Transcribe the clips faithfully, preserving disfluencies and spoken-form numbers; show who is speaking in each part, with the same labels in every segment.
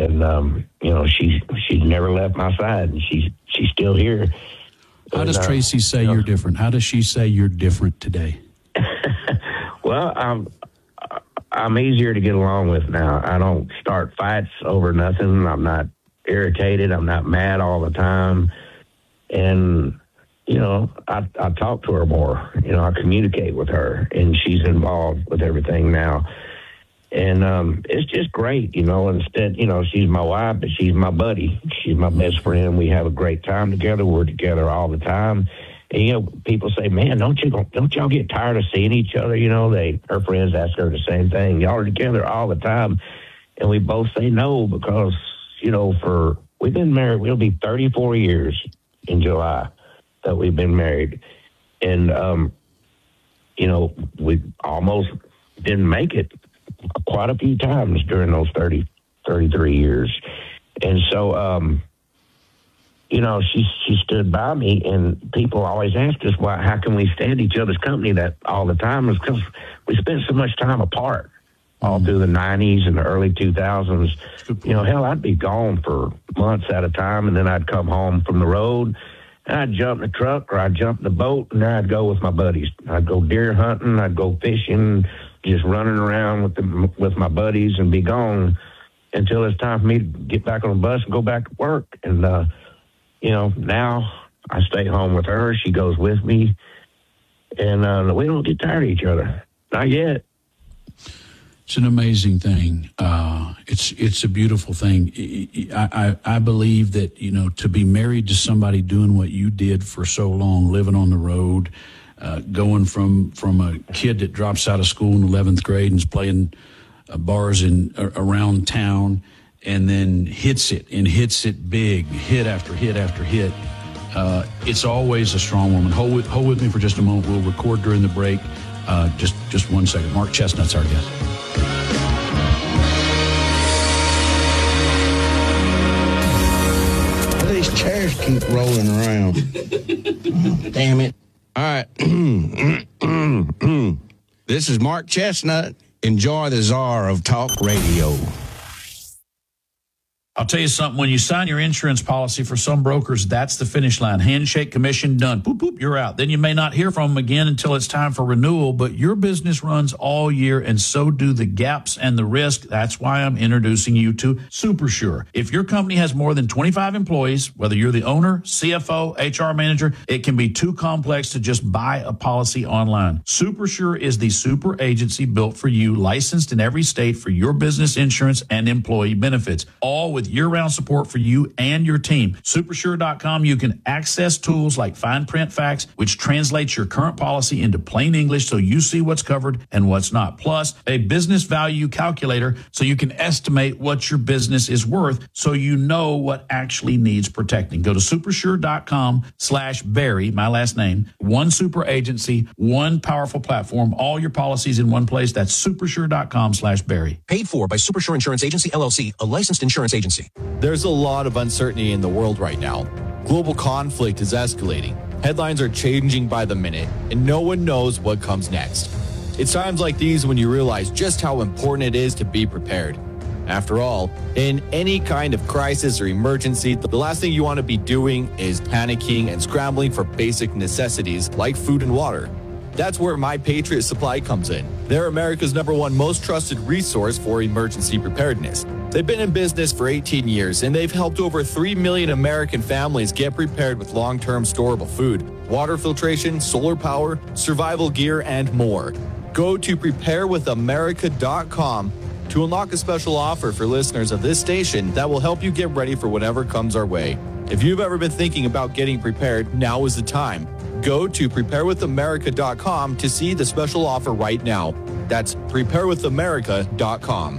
Speaker 1: and um, you know, she she's never left my side, and she's she's still here.
Speaker 2: How
Speaker 1: and,
Speaker 2: does
Speaker 1: uh,
Speaker 2: Tracy say
Speaker 1: you know,
Speaker 2: you're different? How does she say you're different today?
Speaker 1: Well, I'm I'm easier to get along with now. I don't start fights over nothing. I'm not irritated. I'm not mad all the time, and you know, I, I talk to her more. You know, I communicate with her, and she's involved with everything now. And um, it's just great, you know. Instead, you know, she's my wife, but she's my buddy. She's my best friend. We have a great time together. We're together all the time. And, you know, people say, man, don't you don't y'all get tired of seeing each other? You know, they her friends ask her the same thing. Y'all are together all the time. And we both say no because, you know, for we've been married. We'll be thirty-four years in July that we've been married. And, um, you know, we almost didn't make it quite a few times during those thirty, thirty-three years. And so, um, you know, she she stood by me, and people always ask us, why, how can we stand each other's company that all the time? Is because we spent so much time apart all through the nineties and the early two thousands. You know, hell, I'd be gone for months at a time, and then I'd come home from the road, and I'd jump in the truck or I'd jump in the boat, and then I'd go with my buddies. I'd go deer hunting, I'd go fishing, just running around with the, with my buddies and be gone until it's time for me to get back on the bus and go back to work. And, uh, you know, now I stay home with her. She goes with me, and uh, we don't get tired of each other. Not yet.
Speaker 2: It's an amazing thing. Uh, it's it's a beautiful thing. I, I I believe that, you know, to be married to somebody doing what you did for so long, living on the road, uh, going from from a kid that drops out of school in eleventh grade and is playing uh, bars in uh, around town, and then hits it and hits it big, hit after hit after hit. Uh, it's always a strong woman. Hold with, hold with me for just a moment. We'll record during the break. Uh, just just one second. Mark Chestnut's our guest.
Speaker 3: These chairs keep rolling around. Oh, damn it. All right. This is Mark Chestnut. Enjoy the czar of talk radio.
Speaker 2: I'll tell you something. When you sign your insurance policy, for some brokers, that's the finish line. Handshake, commission, done. Boop, boop, you're out. Then you may not hear from them again until it's time for renewal, but your business runs all year, and so do the gaps and the risk. That's why I'm introducing you to SuperSure. If your company has more than twenty-five employees, whether you're the owner, C F O, H R manager, it can be too complex to just buy a policy online. SuperSure is the super agency built for you, licensed in every state for your business insurance and employee benefits, all with year-round support for you and your team. Supersure dot com, you can access tools like fine print facts, which translates your current policy into plain English so you see what's covered and what's not. Plus, a business value calculator so you can estimate what your business is worth so you know what actually needs protecting. Go to supersure dot com slash Barry, my last name, one super agency, one powerful platform, all your policies in one place. That's supersure dot com slash Barry.
Speaker 4: Paid for by Supersure Insurance Agency, L L C, a licensed insurance agency.
Speaker 5: There's a lot of uncertainty in the world right now. Global conflict is escalating. Headlines are changing by the minute, and no one knows what comes next. It's times like these when you realize just how important it is to be prepared. After all, in any kind of crisis or emergency, the last thing you want to be doing is panicking and scrambling for basic necessities like food and water. That's where My Patriot Supply comes in. They're America's number one most trusted resource for emergency preparedness. They've been in business for eighteen years, and they've helped over three million American families get prepared with long-term storable food, water filtration, solar power, survival gear, and more. Go to prepare with america dot com to unlock a special offer for listeners of this station that will help you get ready for whatever comes our way. If you've ever been thinking about getting prepared, now is the time. Go to prepare with america dot com to see the special offer right now. That's prepare with america dot com.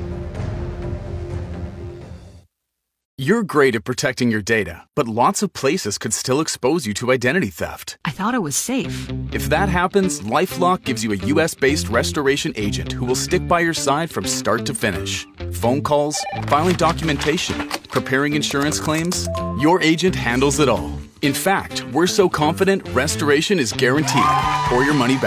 Speaker 6: You're great at protecting your data, but lots of places could still expose you to identity theft.
Speaker 7: I thought it was safe.
Speaker 6: If that happens, LifeLock gives you a U S-based restoration agent who will stick by your side from start to finish. Phone calls, filing documentation, preparing insurance claims, your agent handles it all. In fact, we're so confident restoration is guaranteed or your money back.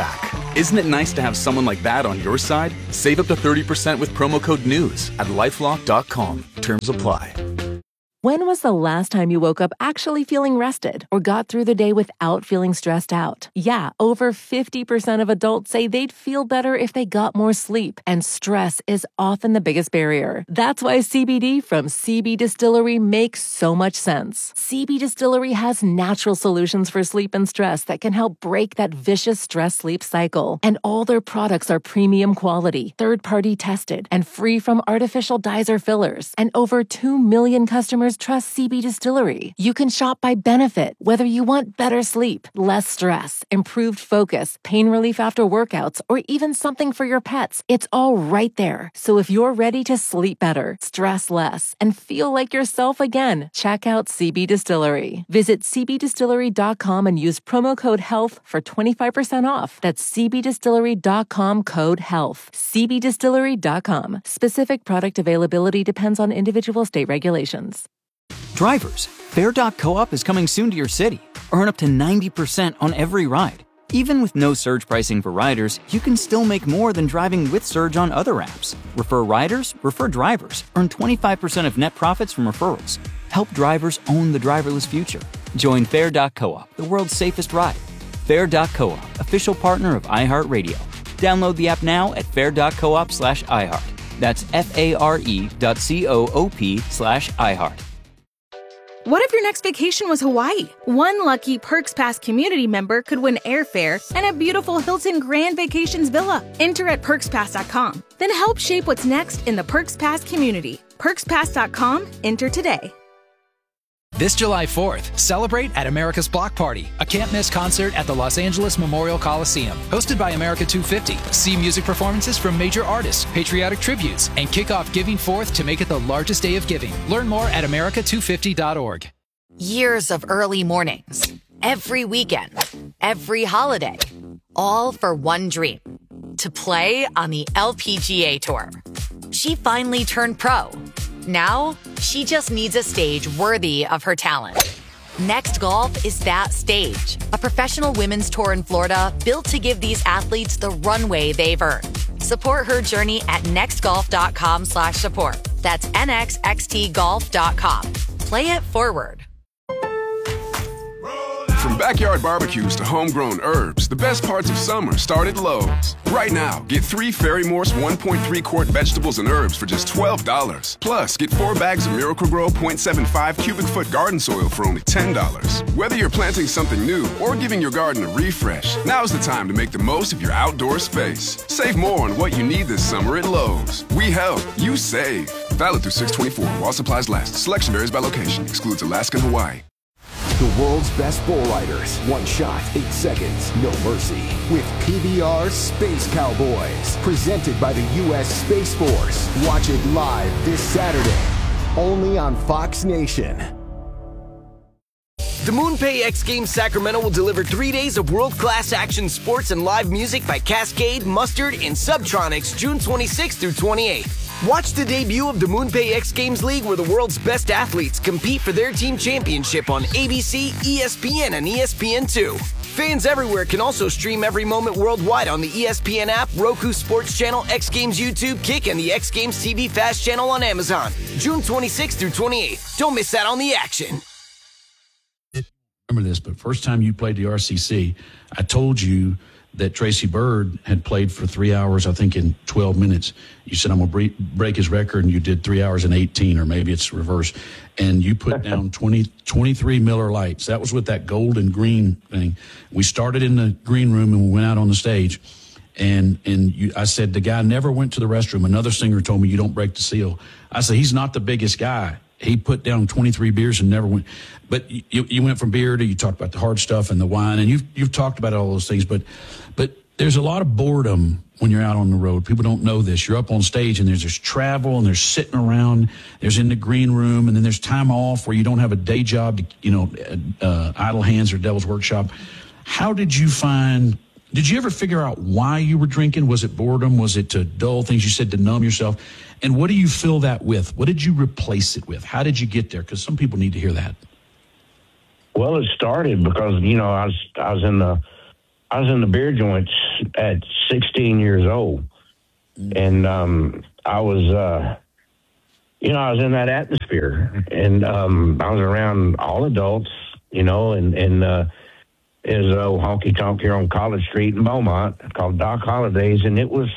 Speaker 6: Isn't it nice to have someone like that on your side? Save up to thirty percent with promo code NEWS at lifelock dot com. Terms apply.
Speaker 7: When was the last time you woke up actually feeling rested or got through the day without feeling stressed out? Yeah, over fifty percent of adults say they'd feel better if they got more sleep, and stress is often the biggest barrier. That's why C B D from C B Distillery makes so much sense. C B Distillery has natural solutions for sleep and stress that can help break that vicious stress-sleep cycle. And all their products are premium quality, third-party tested, and free from artificial dyes or fillers. And over two million customers trust C B Distillery. You can shop by benefit, whether you want better sleep, less stress, improved focus, pain relief after workouts, or even something for your pets. It's all right there. So if you're ready to sleep better, stress less, and feel like yourself again, check out C B Distillery. Visit c b distillery dot com and use promo code HEALTH for twenty-five percent off. That's c b distillery dot com code HEALTH. c b distillery dot com. Specific product availability depends on individual state regulations.
Speaker 8: Drivers, Fare dot coop is coming soon to your city. Earn up to ninety percent on every ride. Even with no surge pricing for riders, you can still make more than driving with Surge on other apps. Refer riders, refer drivers. Earn twenty-five percent of net profits from referrals. Help drivers own the driverless future. Join Fare dot coop, the world's safest ride. Fare dot coop, official partner of iHeartRadio. Download the app now at fare dot coop slash iHeart. That's F-A-R-E dot C-O-O-P slash iHeart.
Speaker 9: What if your next vacation was Hawaii? One lucky Perks Pass community member could win airfare and a beautiful Hilton Grand Vacations villa. Enter at perks pass dot com. Then help shape what's next in the Perks Pass community. perks pass dot com. Enter today.
Speaker 10: This July fourth, celebrate at America's Block Party, a can't-miss concert at the Los Angeles Memorial Coliseum. Hosted by America two fifty. See music performances from major artists, patriotic tributes, and kick off Giving Fourth to make it the largest day of giving. Learn more at america two fifty dot org.
Speaker 11: Years of early mornings, every weekend, every holiday, all for one dream, to play on the L P G A Tour. She finally turned pro. Now, she just needs a stage worthy of her talent. Next Golf is that stage. A professional women's tour in Florida built to give these athletes the runway they've earned. Support her journey at next golf dot com slash support. That's N X X T golf dot com. Play it forward.
Speaker 12: From backyard barbecues to homegrown herbs, the best parts of summer start at Lowe's. Right now, get three Fairy Morse one point three quart vegetables and herbs for just twelve dollars. Plus, get four bags of Miracle-Gro point seven five cubic foot garden soil for only ten dollars. Whether you're planting something new or giving your garden a refresh, now's the time to make the most of your outdoor space. Save more on what you need this summer at Lowe's. We help, you save. Valid through six twenty-four while supplies last. Selection varies by location. Excludes Alaska and Hawaii.
Speaker 13: The world's best bull riders. One shot, eight seconds, no mercy. With P B R Space Cowboys. Presented by the U S Space Force. Watch it live this Saturday. Only on Fox Nation.
Speaker 14: The MoonPay X Games Sacramento will deliver three days of world-class action sports and live music by Cascade, Mustard, and Subtronics June twenty-sixth through twenty-eighth. Watch the debut of the MoonPay X Games League, where the world's best athletes compete for their team championship on A B C, E S P N, and E S P N two. Fans everywhere can also stream every moment worldwide on the E S P N app, Roku Sports Channel, X Games YouTube, Kick, and the X Games T V Fast Channel on Amazon. June twenty-sixth through twenty-eighth. Don't miss out on the action.
Speaker 2: Remember this, but first time you played the R C C, I told you that Tracy Bird had played for three hours, I think, in twelve minutes. You said, I'm going to break his record, and you did three hours and eighteen, or maybe it's reverse. And you put down twenty, twenty-three Miller Lights. That was with that gold and green thing. We started in the green room, and we went out on the stage. And and you, I said, the guy never went to the restroom. Another singer told me, you don't break the seal. I said, he's not the biggest guy. He put down twenty-three beers and never went. But you, you went from beer to, you talked about the hard stuff and the wine, and you've you've talked about all those things. But but there's a lot of boredom when you're out on the road. People don't know this. You're up on stage, and there's there's travel, and there's sitting around. There's in the green room, and then there's time off where you don't have a day job, to, you know, uh, idle hands or Devil's Workshop. How did you find? Did you ever figure out why you were drinking? Was it boredom? Was it to dull things? You said to numb yourself. And what do you fill that with? What did you replace it with? How did you get there? Because some people need to hear that.
Speaker 1: Well, it started because, you know, I was I was in the I was in the beer joints at sixteen years old. And um, I was, uh, you know, I was in that atmosphere. And um, I was around all adults, you know, and, and uh, there's a honky tonk here on College Street in Beaumont called Doc Holidays. And it was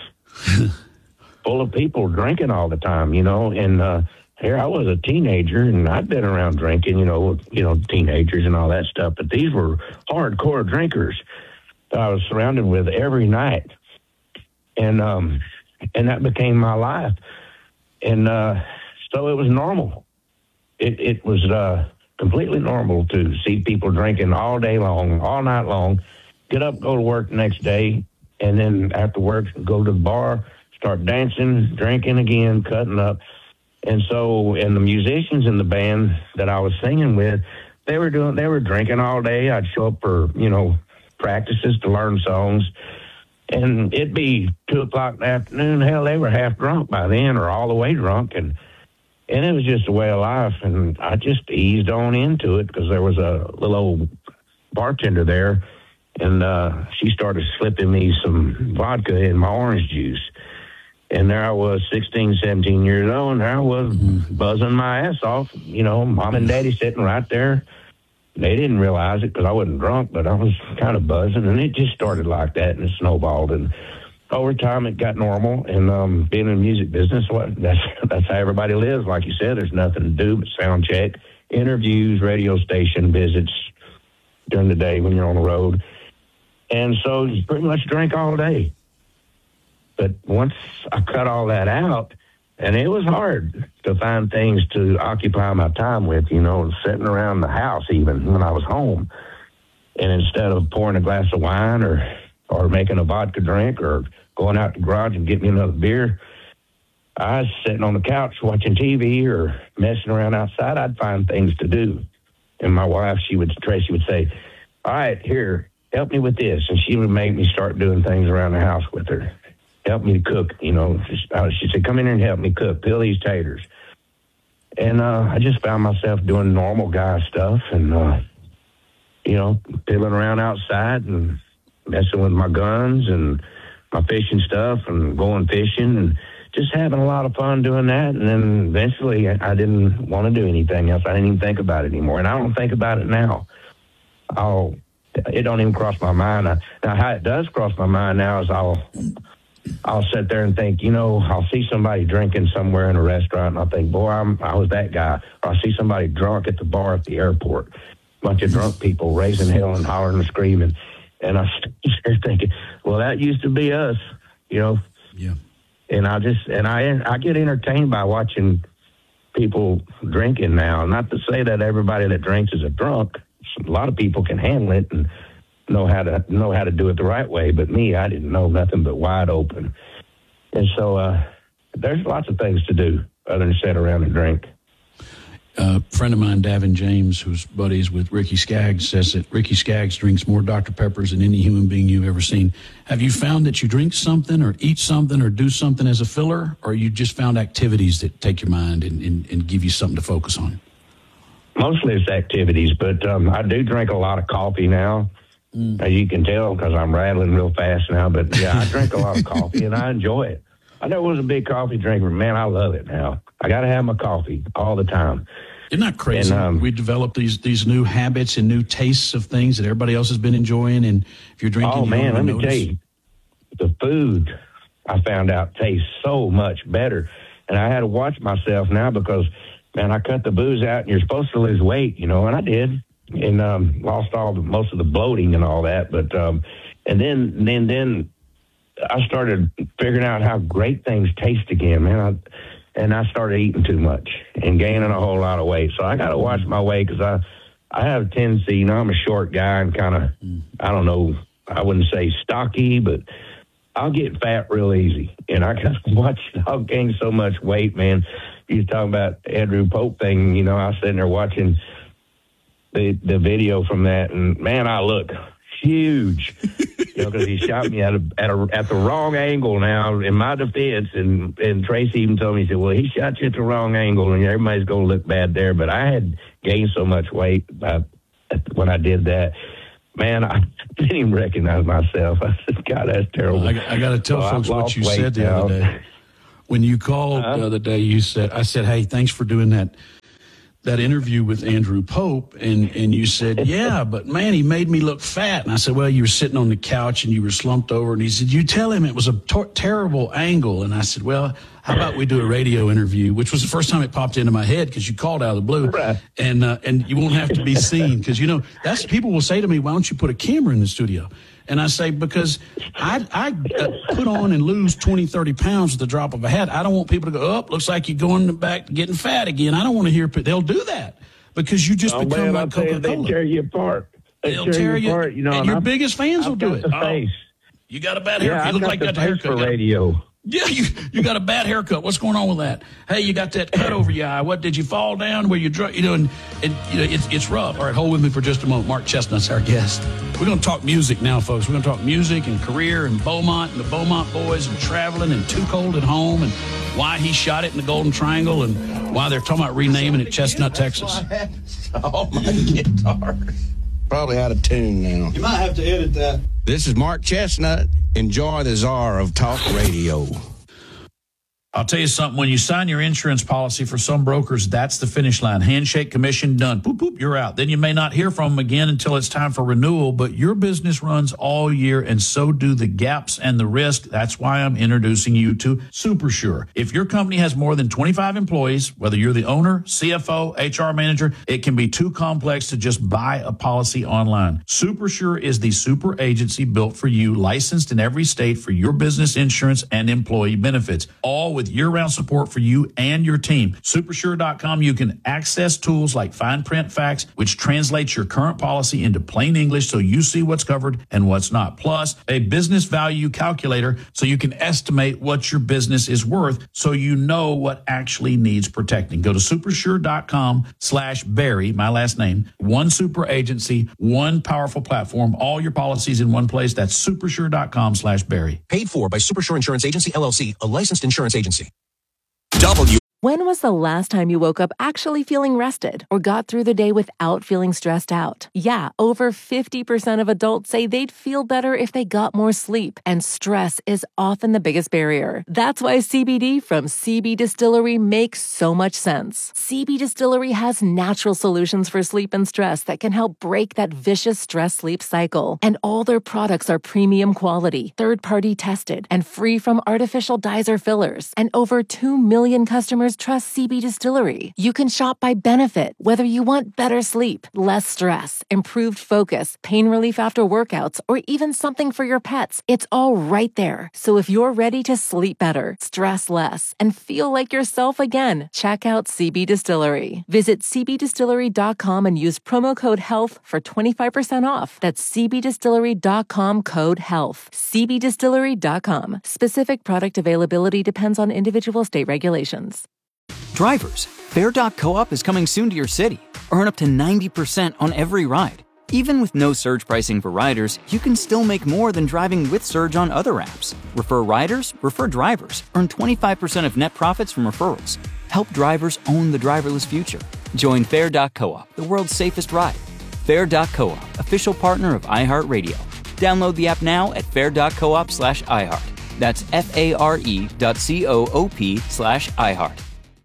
Speaker 1: full of people drinking all the time, you know. And uh, here I was a teenager, and I'd been around drinking, you know, you know, teenagers and all that stuff. But these were hardcore drinkers that I was surrounded with every night. And, um, and that became my life. And uh, so it was normal. It, it was uh, completely normal to see people drinking all day long, all night long, get up, go to work the next day, and then after work, go to the bar, start dancing, drinking again, cutting up. And so, and the musicians in the band that I was singing with, they were doing, they were drinking all day. I'd show up for, you know, practices to learn songs. And it'd be two o'clock in the afternoon. Hell, they were half drunk by then or all the way drunk. And and it was just a way of life. And I just eased on into it because there was a little old bartender there. And uh, she started slipping me some vodka in my orange juice. And there I was, sixteen, seventeen years old, and there I was buzzing my ass off. You know, mom and daddy sitting right there. They didn't realize it because I wasn't drunk, but I was kind of buzzing, and it just started like that, and it snowballed. And over time, it got normal. And um, being in the music business, what that's that's how everybody lives. Like you said, there's nothing to do but sound check, interviews, radio station visits during the day when you're on the road. And so you pretty much drink all day. But once I cut all that out, and it was hard to find things to occupy my time with, you know, sitting around the house even when I was home. And instead of pouring a glass of wine or, or making a vodka drink or going out to the garage and getting me another beer, I was sitting on the couch watching T V or messing around outside. I'd find things to do. And my wife, she would, Tracy would say, all right, here, help me with this. And she would make me start doing things around the house with her. Help me to cook, you know. Just, uh, she said, come in here and help me cook, peel these taters. And uh, I just found myself doing normal guy stuff and, uh, you know, piddling around outside and messing with my guns and my fishing stuff and going fishing and just having a lot of fun doing that. And then eventually I, I didn't want to do anything else. I didn't even think about it anymore. And I don't think about it now. I'll, it don't even cross my mind. I, now, how it does cross my mind now is I'll... I'll sit there and think, you know, I'll see somebody drinking somewhere in a restaurant, and I'll think, boy, I'm, I was that guy. Or I'll see somebody drunk at the bar at the airport, a bunch of drunk people raising hell and hollering and screaming. And I sit there thinking, well, that used to be us, you know.
Speaker 2: Yeah.
Speaker 1: And I just, and I, I get entertained by watching people drinking now. Not to say that everybody that drinks is a drunk. A lot of people can handle it and know how to know how to do it the right way, but me, I didn't know nothing but wide open. And so uh, there's lots of things to do other than sit around and drink.
Speaker 2: A friend of mine, Davin James, who's buddies with Ricky Skaggs, says that Ricky Skaggs drinks more Doctor Peppers than any human being you've ever seen. Have you found that you drink something or eat something or do something as a filler, or you just found activities that take your mind and, and, and give you something to focus on?
Speaker 1: Mostly it's activities, but um, I do drink a lot of coffee now. Mm. As you can tell, because I'm rattling real fast now. But, yeah, I drink a lot of coffee, and I enjoy it. I never was a big coffee drinker. Man, I love it now. I got to have my coffee all the time.
Speaker 2: Isn't that crazy? And, um, we develop these these new habits and new tastes of things that everybody else has been enjoying. And if you're drinking,
Speaker 1: oh,
Speaker 2: you
Speaker 1: man, let me
Speaker 2: notice.
Speaker 1: tell you, the food I found out tastes so much better. And I had to watch myself now because, man, I cut the booze out, and you're supposed to lose weight, you know, and I did. And um, lost all the, most of the bloating and all that, but um, and then then then I started figuring out how great things taste again, man. I, and I started eating too much and gaining a whole lot of weight. So I got to watch my weight because I I have a tendency, you know, I'm a short guy and kind of I don't know, I wouldn't say stocky, but I'll get fat real easy. And I got to watch. I'll gain so much weight, man. You was talking about Andrew Pope thing, you know. I was sitting there watching the the video from that, and man, I look huge, you know, because he shot me at a, at a at the wrong angle. Now, in my defense, and and Tracy even told me, he said, "Well, he shot you at the wrong angle, and everybody's going to look bad there." But I had gained so much weight by, when I did that, man, I didn't even recognize myself. I said, God, that's terrible.
Speaker 2: Well, I, I got to tell
Speaker 1: so
Speaker 2: folks
Speaker 1: I've
Speaker 2: what you
Speaker 1: lost
Speaker 2: said the
Speaker 1: now.
Speaker 2: other day. When you called
Speaker 1: uh-huh.
Speaker 2: the other day, you said, I said, hey, thanks for doing that that interview with Andrew Pope. And, and you said, yeah, but man, he made me look fat. And I said, well, you were sitting on the couch and you were slumped over. And he said, you tell him it was a tor- terrible angle. And I said, well, how about we do a radio interview, which was the first time it popped into my head because you called out of the blue.
Speaker 1: Right.
Speaker 2: And, uh, and you won't have to be seen because, you know, that's people will say to me, why don't you put a camera in the studio? And I say, because I, I put on and lose twenty, thirty pounds at the drop of a hat. I don't want people to go, oh, looks like you're going back getting fat again. I don't want to hear, they'll do that because you just
Speaker 1: oh,
Speaker 2: become
Speaker 1: man,
Speaker 2: like
Speaker 1: I'll tell you,
Speaker 2: Coca-Cola.
Speaker 1: They tear you apart. They
Speaker 2: They'll
Speaker 1: tear,
Speaker 2: tear
Speaker 1: you
Speaker 2: you,
Speaker 1: apart. You know,
Speaker 2: and,
Speaker 1: and
Speaker 2: your
Speaker 1: I've,
Speaker 2: biggest fans
Speaker 1: I've
Speaker 2: will do
Speaker 1: got
Speaker 2: it.
Speaker 1: The
Speaker 2: Oh,
Speaker 1: face.
Speaker 2: you got a bad
Speaker 1: Yeah,
Speaker 2: haircut.
Speaker 1: I've
Speaker 2: You look
Speaker 1: got
Speaker 2: like
Speaker 1: the
Speaker 2: you got the
Speaker 1: face
Speaker 2: haircut.
Speaker 1: for radio.
Speaker 2: Yeah, you, you got a bad haircut. What's going on with that? Hey, you got that cut over your eye. What, did you fall down where you drunk? You know, and, and you know, it's, it's rough. All right, hold with me for just a moment. Mark Chestnut's our guest. We're going to talk music now, folks. We're going to talk music and career and Beaumont and the Beaumont Boys and traveling and Too Cold at Home and why he shot it in the Golden Triangle and why they're talking about renaming it Chestnut, Texas.
Speaker 3: Oh, my guitar. Probably out of tune now.
Speaker 15: You might have to edit that.
Speaker 3: This is Mark Chestnut. Enjoy the czar of talk radio.
Speaker 2: I'll tell you something. When you sign your insurance policy for some brokers, that's the finish line. Handshake, commission, done. Boop, boop, you're out. Then you may not hear from them again until it's time for renewal, but your business runs all year, and so do the gaps and the risk. That's why I'm introducing you to SuperSure. If your company has more than twenty-five employees, whether you're the owner, C F O, H R manager, it can be too complex to just buy a policy online. SuperSure is the super agency built for you, licensed in every state for your business insurance and employee benefits, all with year-round support for you and your team. Supersure dot com, you can access tools like fine print facts, which translates your current policy into plain English so you see what's covered and what's not. Plus, a business value calculator so you can estimate what your business is worth so you know what actually needs protecting. Go to supersure dot com slash Barry, my last name, one super agency, one powerful platform, all your policies in one place. That's supersure dot com slash Barry.
Speaker 4: Paid for by Supersure Insurance Agency, L L C, a licensed insurance agency.
Speaker 7: W. When was the last time you woke up actually feeling rested or got through the day without feeling stressed out? Yeah, over fifty percent of adults say they'd feel better if they got more sleep, and stress is often the biggest barrier. That's why C B D from C B Distillery makes so much sense. C B Distillery has natural solutions for sleep and stress that can help break that vicious stress-sleep cycle. And all their products are premium quality, third-party tested, and free from artificial dyes or fillers. And over two million customers trust C B Distillery. You can shop by benefit, whether you want better sleep, less stress, improved focus, pain relief after workouts, or even something for your pets. It's all right there. So if you're ready to sleep better, stress less, and feel like yourself again, check out C B Distillery. Visit C B distillery dot com and use promo code HEALTH for twenty-five percent off. That's C B distillery dot com code HEALTH. C B distillery dot com. Specific product availability depends on individual state regulations.
Speaker 8: Drivers, Fair dot co-op is coming soon to your city. Earn up to ninety percent on every ride. Even with no surge pricing for riders, you can still make more than driving with Surge on other apps. Refer riders, refer drivers. Earn twenty-five percent of net profits from referrals. Help drivers own the driverless future. Join Fair dot co-op, the world's safest ride. Fair dot co-op, official partner of iHeartRadio. Download the app now at fair dot coop slash iHeart. That's F-A-R-E dot C-O-O-P slash iHeart.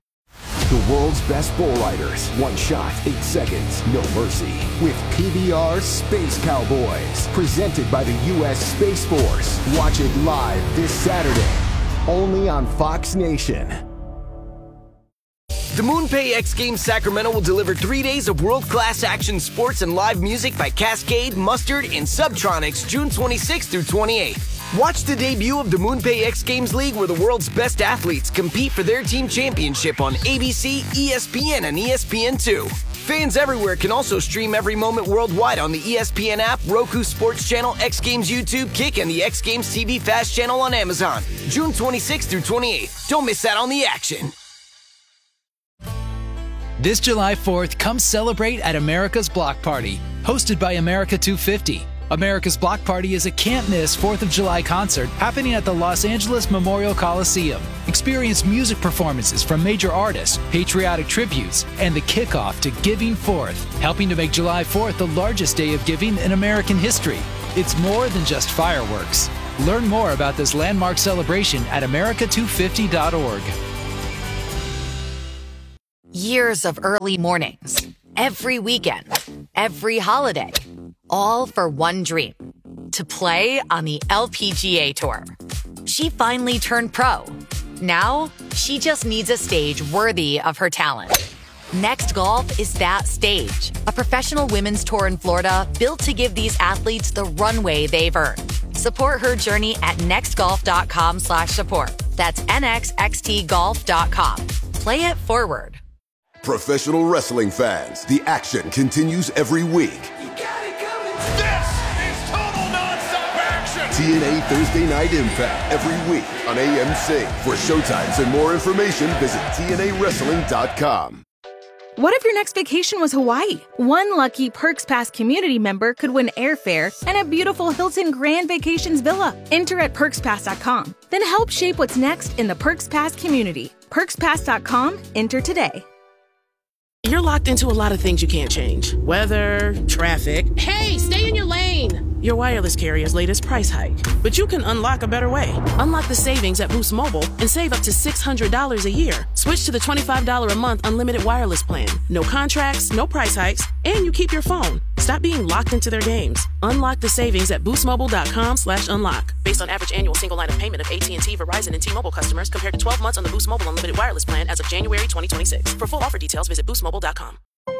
Speaker 13: The world's best bull riders. One shot, eight seconds, no mercy. With P B R Space Cowboys. Presented by the U S Space Force. Watch it live this Saturday. Only on Fox Nation.
Speaker 14: The MoonPay X Games Sacramento will deliver three days of world-class action sports and live music by Cascade, Mustard, and Subtronics June twenty-sixth through twenty-eighth. Watch the debut of the MoonPay X Games League where the world's best athletes compete for their team championship on A B C, E S P N, and E S P N two. Fans everywhere can also stream every moment worldwide on the E S P N app, Roku Sports Channel, X Games YouTube, Kick, and the X Games T V Fast Channel on Amazon. June twenty-sixth through twenty-eighth. Don't miss out on the action.
Speaker 10: This July fourth, come celebrate at America's Block Party, hosted by America two fifty. America's Block Party is a can't-miss fourth of July concert happening at the Los Angeles Memorial Coliseum. Experience music performances from major artists, patriotic tributes, and the kickoff to Giving Fourth, helping to make July fourth the largest day of giving in American history. It's more than just fireworks. Learn more about this landmark celebration at America two fifty dot org.
Speaker 11: Years of early mornings, every weekend, every holiday, all for one dream, to play on the L P G A Tour. She finally turned pro. Now, she just needs a stage worthy of her talent. Next Golf is that stage, a professional women's tour in Florida built to give these athletes the runway they've earned. Support her journey at nextgolf.com slash support. That's N X X T golf dot com. Play it forward.
Speaker 15: Professional wrestling fans, the action continues every week.
Speaker 16: This is total nonstop action!
Speaker 15: T N A Thursday Night Impact every week on A M C. For showtimes and more information, visit T N A wrestling dot com.
Speaker 9: What if your next vacation was Hawaii? One lucky Perks Pass community member could win airfare and a beautiful Hilton Grand Vacations villa. Enter at perks pass dot com. Then help shape what's next in the Perks Pass community. perks pass dot com. Enter today.
Speaker 17: You're locked into a lot of things you can't change. Weather, traffic. Hey, stay in your lane! Your wireless carrier's latest price hike. But you can unlock a better way. Unlock the savings at Boost Mobile and save up to six hundred dollars a year. Switch to the twenty-five dollars a month unlimited wireless plan. No contracts, no price hikes, and you keep your phone. Stop being locked into their games. Unlock the savings at boostmobile.com slash unlock. Based on average annual single line of payment of A T and T, Verizon, and T-Mobile customers compared to twelve months on the Boost Mobile unlimited wireless plan as of January twenty twenty-six. For full offer details, visit boost mobile dot com.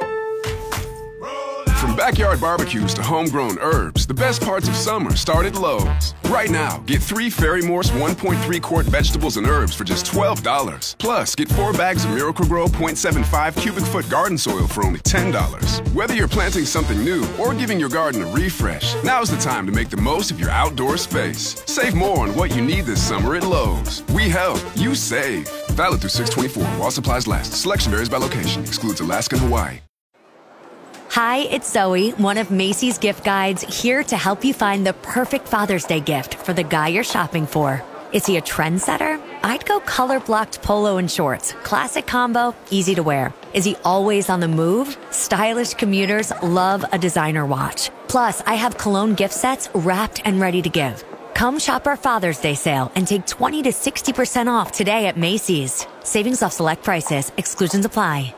Speaker 12: From backyard barbecues to homegrown herbs, the best parts of summer start at Lowe's. Right now, get three Fairy Morse one point three quart vegetables and herbs for just twelve dollars. Plus, get four bags of Miracle-Gro point seven five cubic foot garden soil for only ten dollars. Whether you're planting something new or giving your garden a refresh, now's the time to make the most of your outdoor space. Save more on what you need this summer at Lowe's. We help, you save. Valid through six twenty-four while supplies last. Selection varies by location. Excludes Alaska and Hawaii.
Speaker 18: Hi, it's Zoe, one of Macy's gift guides, here to help you find the perfect Father's Day gift for the guy you're shopping for. Is he a trendsetter? I'd go color-blocked polo and shorts. Classic combo, easy to wear. Is he always on the move? Stylish commuters love a designer watch. Plus, I have cologne gift sets wrapped and ready to give. Come shop our Father's Day sale and take twenty to sixty percent off today at Macy's. Savings off select prices. Exclusions apply.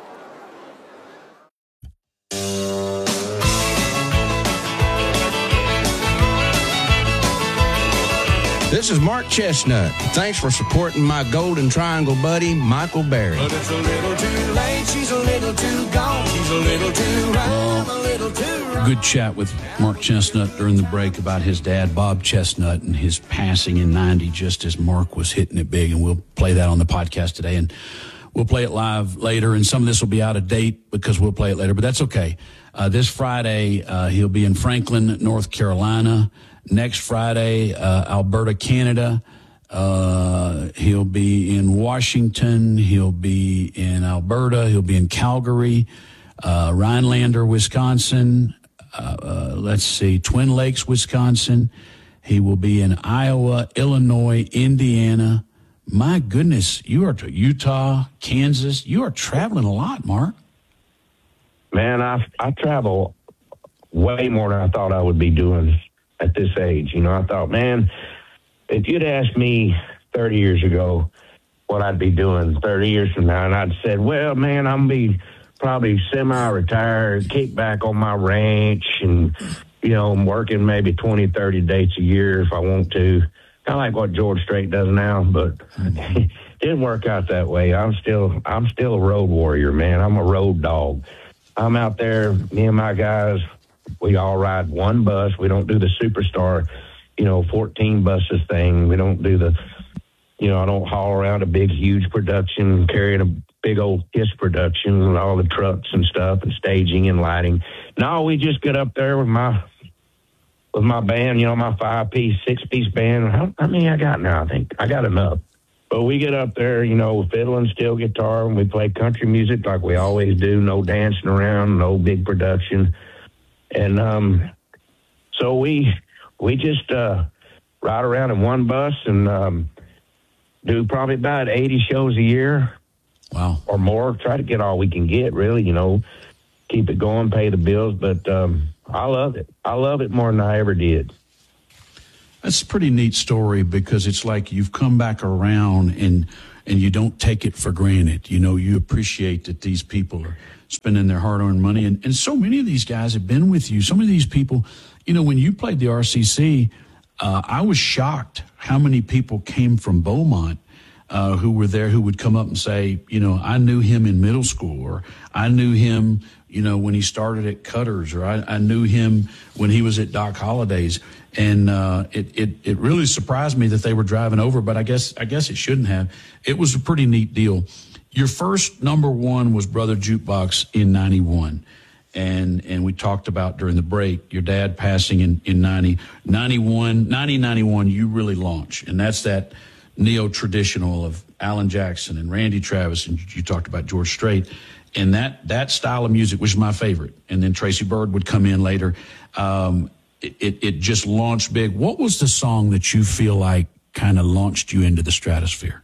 Speaker 3: This is Mark Chestnut. Thanks for supporting my Golden Triangle buddy, Michael Berry.
Speaker 16: But it's a little too late, she's a little too gone, she's a little too wrong, a little too wrong.
Speaker 2: Good chat with Mark Chestnut during the break about his dad, Bob Chestnut, and his passing in ninety, just as Mark was hitting it big. And we'll play that on the podcast today, and we'll play it live later. And some of this will be out of date because we'll play it later, but that's okay. Uh, this Friday, uh, he'll be in Franklin, North Carolina. Next Friday, uh, Alberta, Canada. Uh, he'll be in Washington. He'll be in Alberta. He'll be in Calgary, uh, Rhinelander, Wisconsin. Uh, uh, let's see, Twin Lakes, Wisconsin. He will be in Iowa, Illinois, Indiana. My goodness, you are to Utah, Kansas. You are traveling a lot, Mark.
Speaker 1: Man, I I travel way more than I thought I would be doing at this age. You know, I thought, man, if you'd asked me thirty years ago what I'd be doing thirty years from now, and I'd said, well, man, I'm going to be probably semi-retired, kick back on my ranch, and, you know, I'm working maybe twenty, thirty dates a year if I want to. Kind of like what George Strait does now, but it didn't work out that way. I'm still, I'm still a road warrior, man. I'm a road dog. I'm out there, me and my guys, we all ride one bus. We don't do the superstar, you know, fourteen buses thing. We don't do the, you know, I don't haul around a big, huge production, carrying a big old KISS production and all the trucks and stuff and staging and lighting. No, we just get up there with my, with my band, you know, my five-piece, six-piece band. How, how many I got now? I think I got enough. But we get up there, you know, fiddle and steel guitar, and we play country music like we always do. No dancing around, no big production. And um, so we we just uh, ride around in one bus and um, do probably about eighty shows a year.
Speaker 2: Wow.
Speaker 1: Or more. Try to get all we can get, really, you know, keep it going, pay the bills. But um, I love it. I love it more than I ever did.
Speaker 2: That's a pretty neat story because it's like you've come back around and and you don't take it for granted. You know, you appreciate that these people are spending their hard-earned money. And, and so many of these guys have been with you. Some of these people, you know, when you played the R C C, uh, I was shocked how many people came from Beaumont uh, who were there who would come up and say, you know, I knew him in middle school, or I knew him, you know, when he started at Cutters, or I, I knew him when he was at Doc Holliday's. And uh, it, it it really surprised me that they were driving over, but I guess I guess it shouldn't have. It was a pretty neat deal. Your first number one was Brother Jukebox in ninety-one, and and we talked about during the break your dad passing in in ninety, ninety-one, ninety, ninety-one. You really launch, and that's that neo traditional of Alan Jackson and Randy Travis, and you talked about George Strait, and that that style of music was my favorite. And then Tracy Byrd would come in later. Um, It, it, it just launched big. What was the song that you feel like kind of launched you into the stratosphere?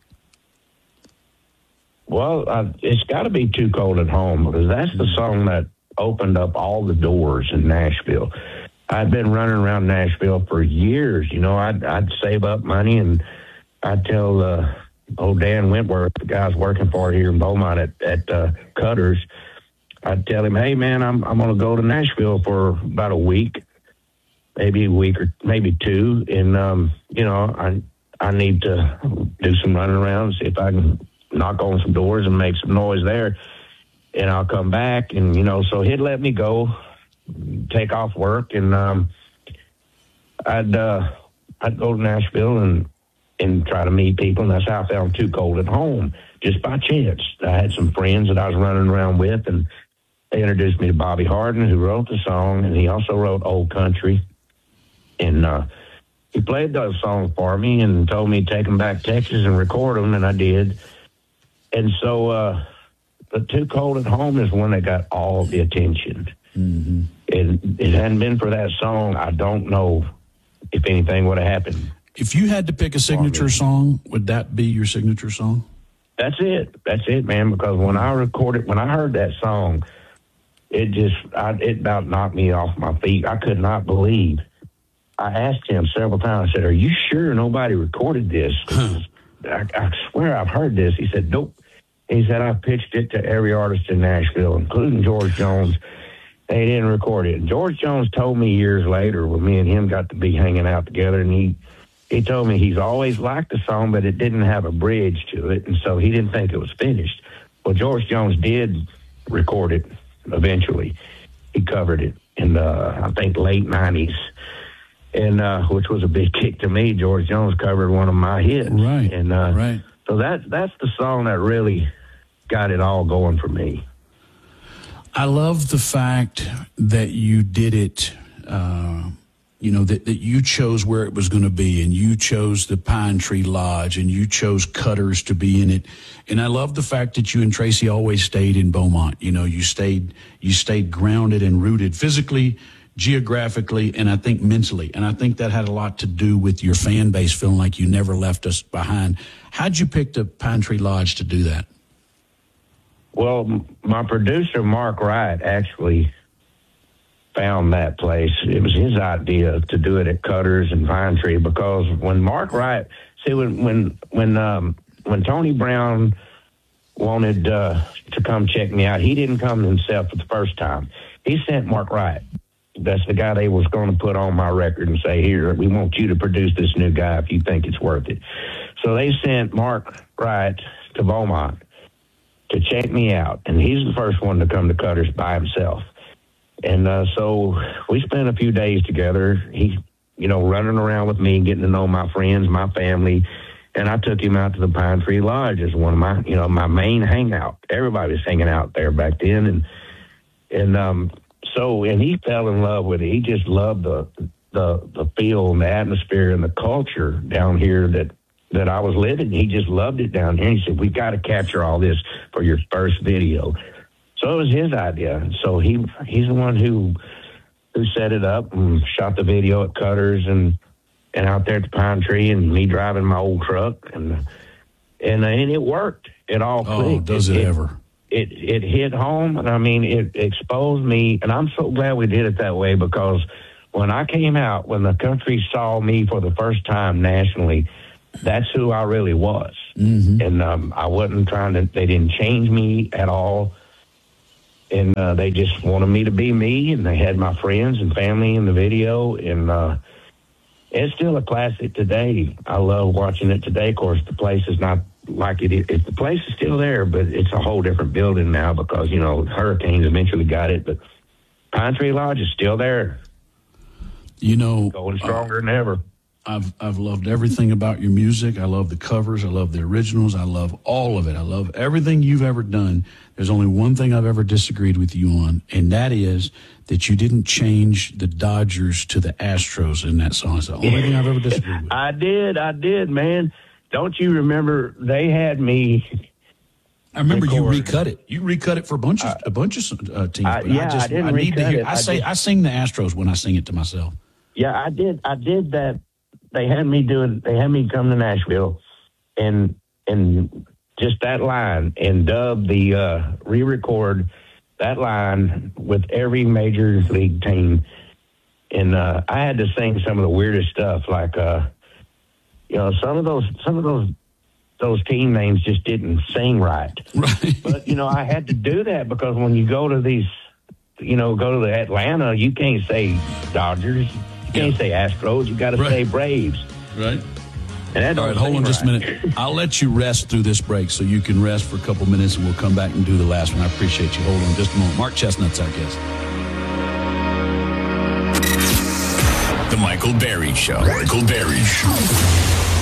Speaker 1: Well, uh, it's got to be Too Cold at Home, because that's the song that opened up all the doors in Nashville. I'd been running around Nashville for years. You know, I'd, I'd save up money, and I'd tell uh, old Dan Wentworth, the guy's working for here in Beaumont at, at uh, Cutters, I'd tell him, hey, man, I'm, I'm going to go to Nashville for about a week. Maybe a week or maybe two, and um, you know, I I need to do some running around, see if I can knock on some doors and make some noise there, and I'll come back. And you know, so he'd let me go, take off work, and um, I'd uh, I'd go to Nashville and and try to meet people, and that's how I found Too Cold at Home, just by chance. I had some friends that I was running around with, and they introduced me to Bobby Hardin, who wrote the song, and he also wrote Old Country. And uh, he played those songs for me and told me to take them back to Texas and record them, and I did. And so uh, the Too Cold at Home is one that got all the attention.
Speaker 2: Mm-hmm.
Speaker 1: And it hadn't been for that song, I don't know if anything would have happened.
Speaker 2: If you had to pick a signature song, would that be your signature song?
Speaker 1: That's it. That's it, man, because when I recorded, when I heard that song, it just, I, it about knocked me off my feet. I could not believe. I asked him several times, I said, are you sure nobody recorded this? I, I swear I've heard this. He said, nope. He said, I pitched it to every artist in Nashville, including George Jones. They didn't record it. And George Jones told me years later, when me and him got to be hanging out together, and he, he told me he's always liked the song, but it didn't have a bridge to it, and so he didn't think it was finished. Well, George Jones did record it eventually. He covered it in the, I think, late nineties. And uh, which was a big kick to me. George Jones covered one of my hits,
Speaker 2: right?
Speaker 1: And uh,
Speaker 2: right.
Speaker 1: So that's that's the song that really got it all going for me.
Speaker 2: I love the fact that you did it. Uh, you know that, that you chose where it was going to be, and you chose the Pine Tree Lodge, and you chose Cutters to be in it. And I love the fact that you and Tracy always stayed in Beaumont. You know, you stayed you stayed grounded and rooted physically, geographically, and I think mentally. And I think that had a lot to do with your fan base feeling like you never left us behind. How'd you pick the Pine Tree Lodge to do that?
Speaker 1: Well, my producer, Mark Wright, actually found that place. It was his idea to do it at Cutters and Pine Tree, because when Mark Wright, see, when when when um, when Tony Brown wanted uh, to come check me out, he didn't come himself for the first time. He sent Mark Wright. That's the guy they was going to put on my record and say, here, we want you to produce this new guy if you think it's worth it. So they sent Mark Wright to Beaumont to check me out, and he's the first one to come to Cutters by himself. And uh, so we spent a few days together. He, you know, running around with me, getting to know my friends, my family, and I took him out to the Pine Tree Lodge as one of my, you know, my main hangout. Everybody was hanging out there back then, and and um. So, and he fell in love with it. He just loved the the the feel and the atmosphere and the culture down here that, that I was living. He just loved it down here. He said, we got to capture all this for your first video. So it was his idea. So he he's the one who who set it up and shot the video at Cutters and and out there at the Pine Tree, and me driving my old truck, and and and it worked. It all clicked.
Speaker 2: Oh, does it,
Speaker 1: it
Speaker 2: ever?
Speaker 1: It it hit home, and I mean, it exposed me, and I'm so glad we did it that way, because when I came out, when the country saw me for the first time nationally, that's who I really was.
Speaker 2: Mm-hmm.
Speaker 1: And um, I wasn't trying to, they didn't change me at all. And uh, they just wanted me to be me, and they had my friends and family in the video. And uh, it's still a classic today. I love watching it today. Of course, the place is not like it is. The place is still there, but it's a whole different building now because, you know, hurricanes eventually got it. But Pine Tree Lodge is still there.
Speaker 2: You know,
Speaker 1: going stronger
Speaker 2: uh,
Speaker 1: than ever.
Speaker 2: I've I've loved everything about your music. I love the covers. I love the originals. I love all of it. I love everything you've ever done. There's only one thing I've ever disagreed with you on, and that is that you didn't change the Dodgers to the Astros in that song. It's the only thing I've ever disagreed with.
Speaker 1: I did. I did, man. Don't you remember they had me...
Speaker 2: I remember you recut it. You recut it for a bunch of a bunch of uh, teams.
Speaker 1: I,
Speaker 2: but
Speaker 1: yeah,
Speaker 2: I just
Speaker 1: I didn't
Speaker 2: I need to
Speaker 1: recut
Speaker 2: hear.
Speaker 1: it.
Speaker 2: I,
Speaker 1: I
Speaker 2: say
Speaker 1: just-
Speaker 2: I sing the Astros when I sing it to myself.
Speaker 1: Yeah, I did. I did that. They had me doing. They had me come to Nashville, and and just that line and dub the uh, re-record that line with every major league team, and uh, I had to sing some of the weirdest stuff, like uh, you know, some of those some of those those team names just didn't sing right.
Speaker 2: Right.
Speaker 1: But you know, I had to do that because when you go to these, you know, go to the Atlanta, you can't say Dodgers. You can't say Astros. You got to
Speaker 2: Right.
Speaker 1: say Braves.
Speaker 2: Right.
Speaker 1: And that
Speaker 2: All
Speaker 1: don't
Speaker 2: right, hold
Speaker 1: seem
Speaker 2: on just a
Speaker 1: right.
Speaker 2: minute. I'll let you rest through this break so you can rest for a couple minutes, and we'll come back and do the last one. I appreciate you. Hold on just a moment. Mark Chestnut's our guest.
Speaker 19: The Michael Berry Show. Michael Berry Show.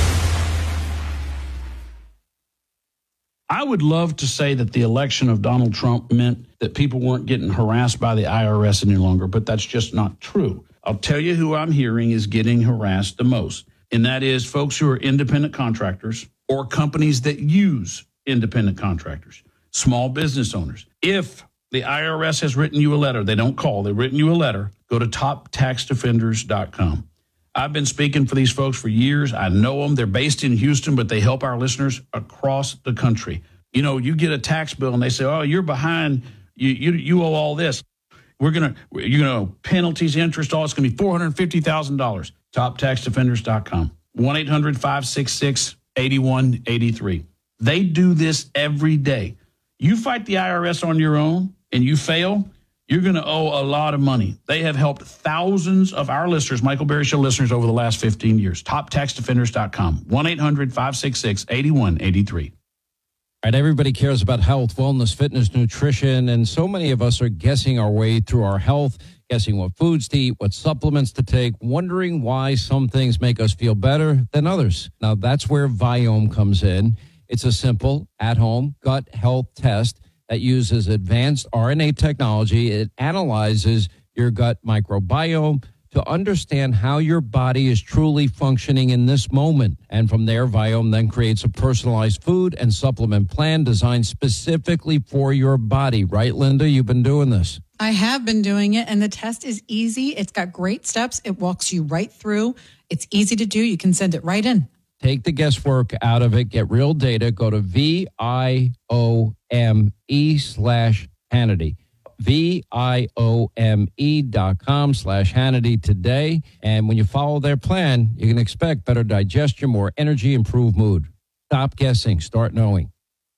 Speaker 2: I would love to say that the election of Donald Trump meant that people weren't getting harassed by the I R S any longer, but that's just not true. I'll tell you who I'm hearing is getting harassed the most, and that is folks who are independent contractors or companies that use independent contractors, small business owners. If the I R S has written you a letter, they don't call, they've written you a letter, go to top tax defenders dot com. I've been speaking for these folks for years. I know them. They're based in Houston, but they help our listeners across the country. You know, you get a tax bill and they say, oh, you're behind. You you, you owe all this. We're going to, you know, penalties, interest, all it's going to be four hundred fifty thousand dollars. top tax defenders dot com. one eight hundred five six six eight one eight three. They do this every day. You fight the I R S on your own and you fail, you're going to owe a lot of money. They have helped thousands of our listeners, Michael Berry Show listeners, over the last fifteen years. top tax defenders dot com. one eight hundred five six six eight one eight three.
Speaker 20: All right, everybody cares about health, wellness, fitness, nutrition, and so many of us are guessing our way through our health, guessing what foods to eat, what supplements to take, wondering why some things make us feel better than others. Now, that's where Viome comes in. It's a simple, at-home gut health test that uses advanced R N A technology. It analyzes your gut microbiome to understand how your body is truly functioning in this moment. And from there, Viome then creates a personalized food and supplement plan designed specifically for your body. Right, Linda? You've been doing this.
Speaker 21: I have been doing it, and the test is easy. It's got great steps. It walks you right through. It's easy to do. You can send it right in.
Speaker 20: Take the guesswork out of it. Get real data. Go to V I O M E slash Hannity. V I O M E dot com slash Hannity today. And when you follow their plan, you can expect better digestion, more energy, improved mood. Stop guessing. Start knowing.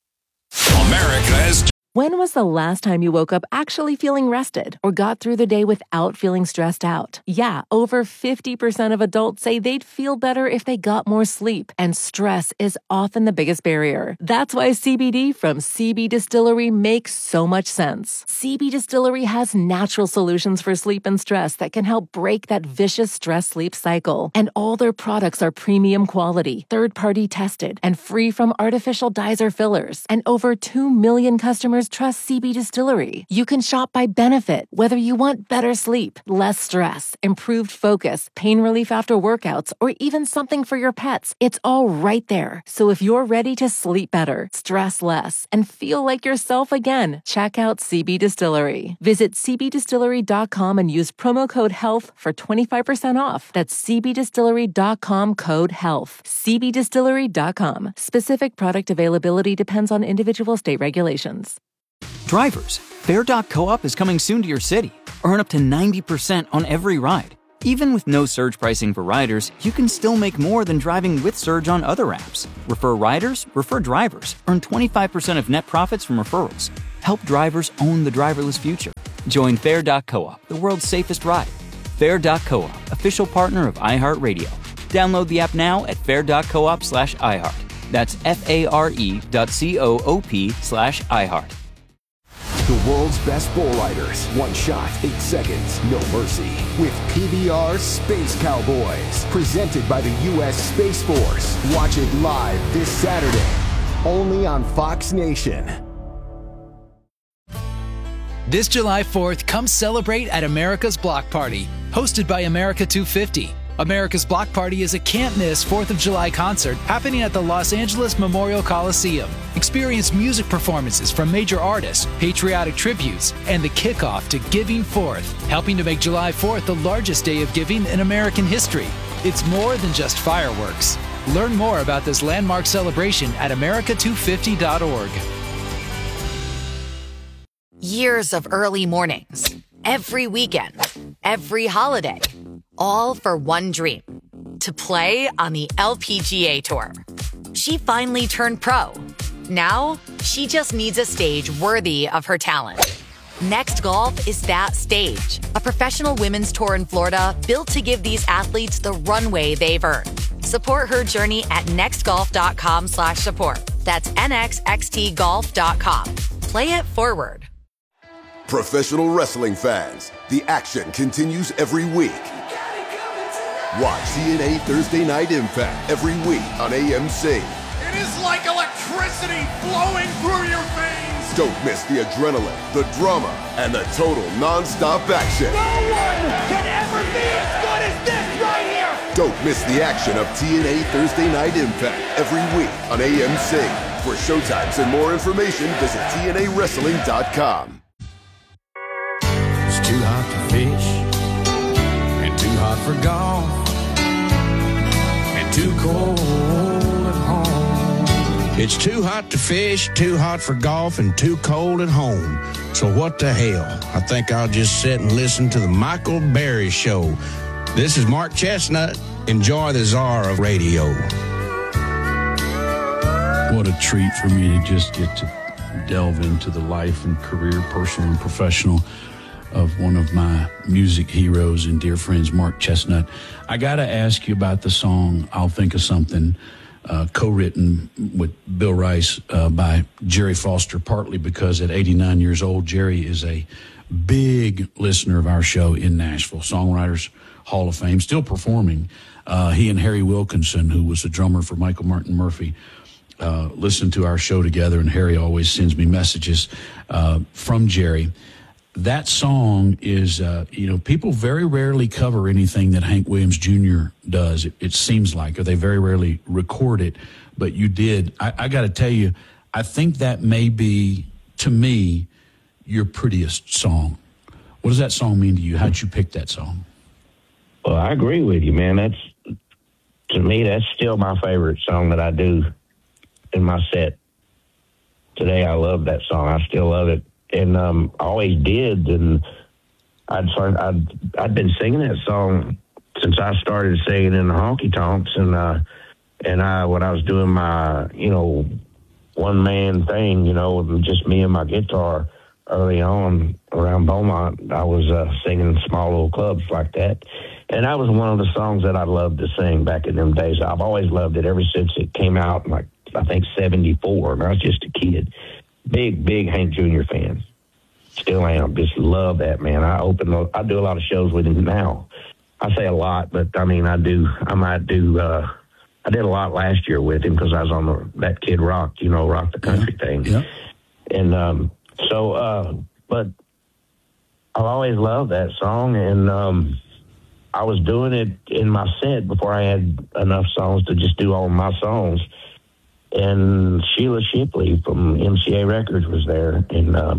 Speaker 19: America's.
Speaker 7: When was the last time you woke up actually feeling rested or got through the day without feeling stressed out? Yeah, over fifty percent of adults say they'd feel better if they got more sleep, and stress is often the biggest barrier. That's why C B D from C B Distillery makes so much sense. C B Distillery has natural solutions for sleep and stress that can help break that vicious stress-sleep cycle. And all their products are premium quality, third-party tested, and free from artificial dyes or fillers. And over two million customers drivers trust C B Distillery. You can shop by benefit, whether you want better sleep, less stress, improved focus, pain relief after workouts, or even something for your pets. It's all right there. So if you're ready to sleep better, stress less, and feel like yourself again, check out C B Distillery. Visit c b distillery dot com and use promo code HEALTH for twenty-five percent off. That's c b distillery dot com code HEALTH. c b distillery dot com. Specific product availability depends on individual state regulations.
Speaker 8: Drivers, Fair dot Co-op is coming soon to your city. Earn up to ninety percent on every ride. Even with no surge pricing for riders, you can still make more than driving with Surge on other apps. Refer riders, refer drivers. Earn twenty-five percent of net profits from referrals. Help drivers own the driverless future. Join Fair dot Co-op, the world's safest ride. Fair dot Co-op, official partner of iHeartRadio. Download the app now at fair dot coop slash iHeart. That's F-A-R-E dot C-O-O-P slash iHeart.
Speaker 13: The world's best bull riders. One shot, eight seconds, no mercy. With P B R Space Cowboys. Presented by the U S Space Force. Watch it live this Saturday. Only on Fox Nation.
Speaker 10: This July fourth, come celebrate at America's Block Party, hosted by America two fifty. America's Block Party is a can't-miss fourth of July concert happening at the Los Angeles Memorial Coliseum. Experience music performances from major artists, patriotic tributes, and the kickoff to Giving Fourth, helping to make July fourth the largest day of giving in American history. It's more than just fireworks. Learn more about this landmark celebration at america two fifty dot org.
Speaker 11: Years of early mornings, every weekend, every holiday, all for one dream, to play on the L P G A Tour. She finally turned pro. Now, she just needs a stage worthy of her talent. Next Golf is that stage, a professional women's tour in Florida built to give these athletes the runway they've earned. Support her journey at next golf dot com slash support. That's N X X T golf dot com. Play it forward.
Speaker 15: Professional wrestling fans, the action continues every week. Watch T N A Thursday Night Impact every week on A M C.
Speaker 16: It is like electricity flowing through your veins.
Speaker 15: Don't miss the adrenaline, the drama, and the total non-stop action.
Speaker 16: No one can ever be as good as this right here.
Speaker 15: Don't miss the action of T N A Thursday Night Impact every week on A M C. For showtimes and more information, visit T N A wrestling dot com.
Speaker 19: It's too hot to fish, and too hot for golf, and too cold at home.
Speaker 3: It's too hot to fish, too hot for golf, and too cold at home. So what the hell? I think I'll just sit and listen to the Michael Berry Show. This is Mark Chestnut. Enjoy the czar of radio.
Speaker 2: What a treat for me to just get to delve into the life and career, personal and professional, of one of my music heroes and dear friends, Mark Chestnut. I got to ask you about the song I'll Think of Something, uh, co-written with Bill Rice uh, by Jerry Foster, partly because at eighty-nine years old, Jerry is a big listener of our show in Nashville, Songwriters Hall of Fame, still performing. Uh, he and Harry Wilkinson, who was the drummer for Michael Martin Murphey, uh, listen to our show together, and Harry always sends me messages uh, from Jerry. That song is, uh, you know, people very rarely cover anything that Hank Williams Junior does, it, it seems like, or they very rarely record it, but you did. I, I got to tell you, I think that may be, to me, your prettiest song. What does that song mean to you? How'd you pick that song?
Speaker 1: Well, I agree with you, man. That's, to me, that's still my favorite song that I do in my set. Today, I love that song. I still love it. And um, I always did, and I'd, I'd I'd been singing that song since I started singing in the honky tonks, and uh, and I when I was doing my you know one man thing, you know, with just me and my guitar early on around Beaumont, I was uh, singing small little clubs like that, and that was one of the songs that I loved to sing back in them days. I've always loved it ever since it came out, like I think seventy-four, and I was just a kid. Big, big Hank Junior fan. Still am. Just love that, man. I open, I do a lot of shows with him now. I say a lot, but I mean, I do, I might do, uh, I did a lot last year with him because I was on the, that Kid Rock, you know, Rock the Country
Speaker 2: yeah.
Speaker 1: thing.
Speaker 2: Yeah.
Speaker 1: And, um, so, uh, but I've always loved that song, and um, I was doing it in my set before I had enough songs to just do all my songs. And Sheila Shipley from M C A Records was there, and uh,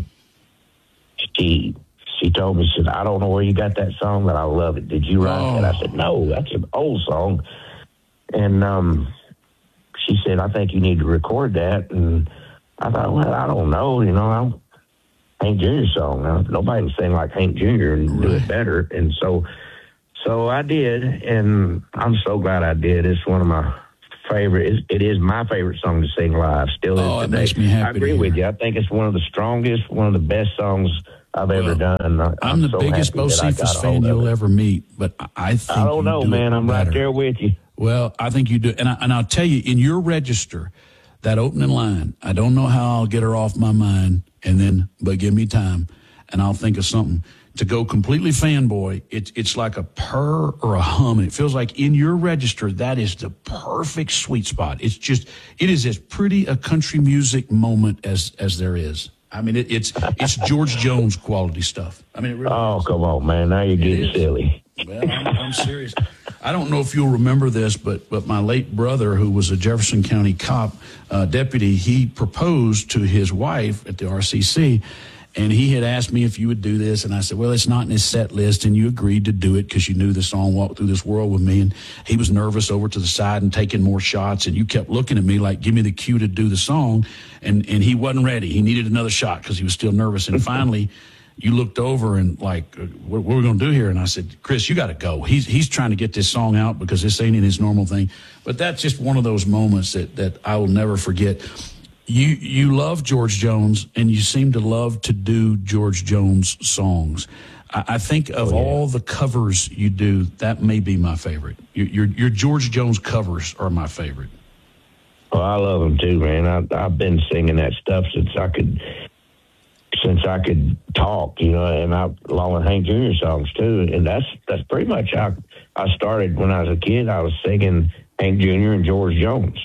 Speaker 1: she she told me, she said, I don't know where you got that song, but I love it. Did you write
Speaker 2: oh.
Speaker 1: it? I said, no, that's an old song. And um, she said, I think you need to record that. And I thought, well, I don't know, you know, I'm Hank Junior's song. Now, nobody can sing like Hank Junior and do it better. And so, so I did, and I'm so glad I did. It's one of my favorite. It is my favorite song to sing live. Still
Speaker 2: oh,
Speaker 1: is
Speaker 2: it
Speaker 1: today.
Speaker 2: makes me happy.
Speaker 1: I agree with you. I think it's one of the strongest, one of the best songs I've ever
Speaker 2: well,
Speaker 1: done. I,
Speaker 2: I'm the
Speaker 1: so
Speaker 2: biggest Bocephus fan you'll
Speaker 1: it.
Speaker 2: ever meet, but I think
Speaker 1: I don't know,
Speaker 2: do
Speaker 1: man. I'm
Speaker 2: better.
Speaker 1: right there with you.
Speaker 2: Well, I think you do, and I, and I'll tell you, in your register, that opening line, I don't know how I'll get her off my mind, and then, but give me time, and I'll think of something. To go completely fanboy, it's it's like a purr or a hum, and it feels like in your register, that is the perfect sweet spot. It's just, it is as pretty a country music moment as as there is. I mean, it, it's it's George Jones quality stuff. I mean, it really
Speaker 1: oh,
Speaker 2: is.
Speaker 1: come on, man. Now you're getting silly.
Speaker 2: Well, I'm, I'm serious. I don't know if you'll remember this, but but my late brother, who was a Jefferson County cop uh, deputy, he proposed to his wife at the R C C, and he had asked me if you would do this, and I said, well, it's not in his set list, and you agreed to do it because you knew the song Walk Through This World with me, and he was nervous over to the side and taking more shots, and you kept looking at me like, give me the cue to do the song, and, and he wasn't ready. He needed another shot because he was still nervous, and finally you looked over and like, what, what are we going to do here? And I said, Chris, you got to go. He's he's trying to get this song out because this ain't in his normal thing. But that's just one of those moments that, that I will never forget. You you love George Jones, and you seem to love to do George Jones songs. I, I think of oh, yeah. all the covers you do, that may be my favorite. Your, your your George Jones covers are my favorite.
Speaker 1: Oh, I love them too, man. I, I've been singing that stuff since I could. Since I could talk, you know, and I along with Hank Junior songs too, and that's that's pretty much how I started when I was a kid. I was singing Hank Junior and George Jones,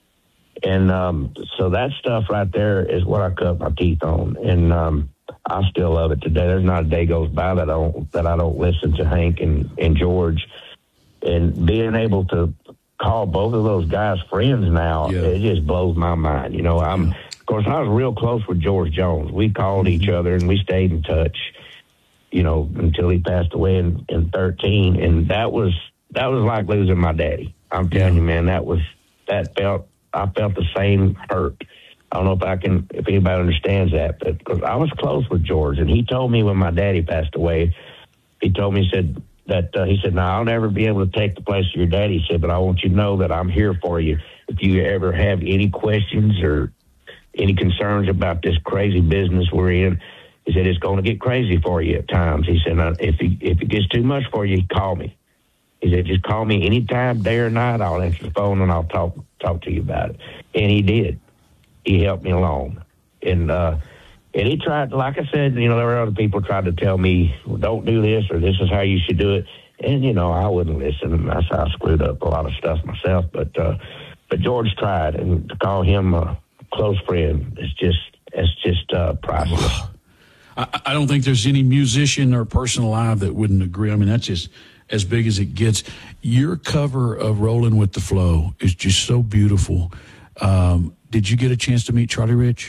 Speaker 1: and um, so that stuff right there is what I cut my teeth on, and um, I still love it today. There's not a day goes by that I don't that I don't listen to Hank and, and George, and being able to call both of those guys friends now, yeah. it just blows my mind. You know, I'm. Of course, I was real close with George Jones. We called each other, and we stayed in touch, you know, until he passed away in, in thirteen. And that was that was like losing my daddy. I'm telling yeah. you, man, that was that felt I felt the same hurt. I don't know if I can if anybody understands that, but because I was close with George, and he told me when my daddy passed away, he told me he said that uh, he said, "No, I'll never be able to take the place of your daddy." He said, "But I want you to know that I'm here for you if you ever have any questions or any concerns about this crazy business we're in." He said, it's going to get crazy for you at times. He said, if it, if it gets too much for you, call me. He said, just call me anytime, day or night. I'll answer the phone and I'll talk talk to you about it. And he did. He helped me along. And uh, and he tried, like I said, you know, there were other people tried to tell me, well, don't do this or this is how you should do it. And, you know, I wouldn't listen. And that's how I screwed up a lot of stuff myself. But, uh, but George tried, and to call him uh, close friend. It's just, it's just uh, priceless.
Speaker 2: I, I don't think there's any musician or person alive that wouldn't agree. I mean, that's just as big as it gets. Your cover of "Rolling with the Flow" is just so beautiful. Um, did you get a chance to meet Charlie Rich?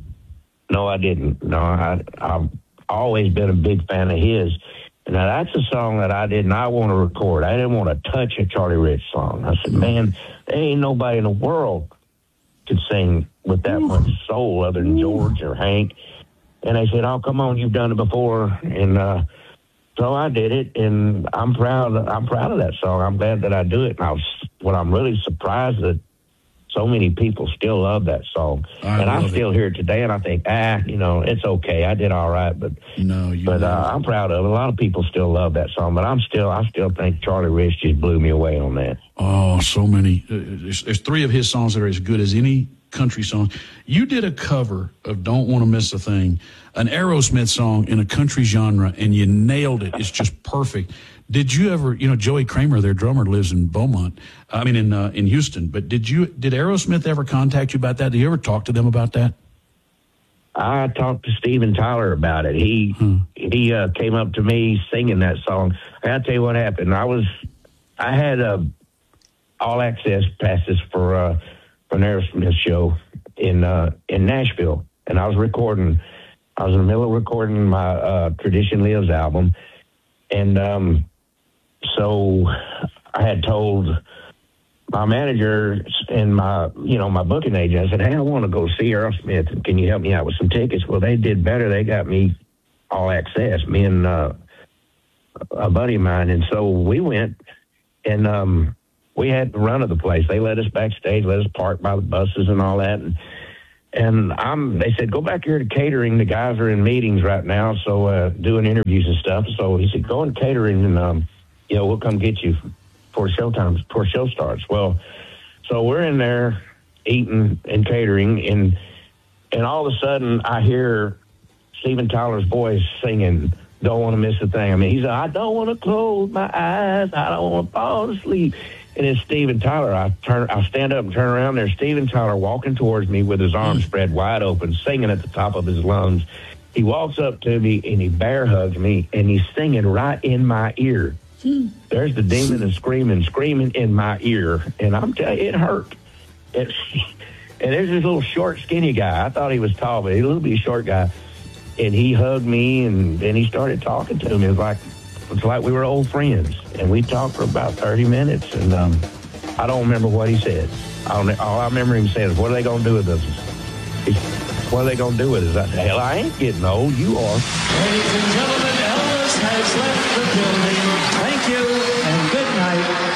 Speaker 1: No, I didn't. No, I, I've always been a big fan of his. Now, that's a song that I did not want to record. I didn't want to touch a Charlie Rich song. I said, man, there ain't nobody in the world could sing with that much soul other than George or Hank. And they said, oh, come on, you've done it before. And uh, so I did it, and I'm proud I'm proud of that song. I'm glad that I do it. And I was, what I'm really surprised that so many people still love that song. I and I still it. hear it today, and I think, ah, you know, it's okay. I did all right. But
Speaker 2: no, you
Speaker 1: but uh, I'm proud of it. A lot of people still love that song, but I'm still, I still think Charlie Rich just blew me away on that.
Speaker 2: Oh, so many. There's, there's three of his songs that are as good as any country song. You did a cover of "Don't Want to Miss a Thing," an Aerosmith song in a country genre, and you nailed it. It's just perfect. Did you ever, you know, Joey Kramer, their drummer, lives in Beaumont. I mean, in uh, in Houston. But did you, did Aerosmith ever contact you about that? Did you ever talk to them about that?
Speaker 1: I talked to Steven Tyler about it. He hmm. he uh, came up to me singing that song. I'll tell you what happened. I was I had uh, all access passes for uh, for an Aerosmith show in uh, in Nashville, and I was recording. I was in the middle of recording my uh, Tradition Lives album, and um, so I had told my manager and my, you know, my booking agent, I said, hey, I want to go see Aerosmith. Can you help me out with some tickets? Well, they did better. They got me all access, me and uh, a buddy of mine. And so we went, and um, we had the run of the place. They let us backstage, let us park by the buses and all that. And, and I'm, they said, go back here to catering. The guys are in meetings right now, so uh, doing interviews and stuff. So he said, go in catering, and, um, you know, we'll come get you before showtime, before show starts. Well, so we're in there eating and catering, and and all of a sudden I hear Steven Tyler's voice singing "Don't Want to Miss a Thing." I mean, he said, "I don't want to close my eyes, I don't want to fall asleep." And it's Steven Tyler. I turn, I stand up and turn around. There's Steven Tyler walking towards me with his arms spread wide open, singing at the top of his lungs. He walks up to me and he bear hugs me, and he's singing right in my ear. There's the demon and screaming, screaming in my ear. And I'm telling you, it hurt. It, and there's this little short, skinny guy. I thought he was tall, but he's a little bit short guy. And he hugged me, and then he started talking to me. It was like, it was like we were old friends. And we talked for about thirty minutes. And um, I don't remember what he said. I don't, all I remember him saying is, what are they going to do with us? He, what are they going to do with us? I said, hell, I ain't getting old. You are.
Speaker 16: Ladies and gentlemen, Elvis has left the building. Thank you and good night.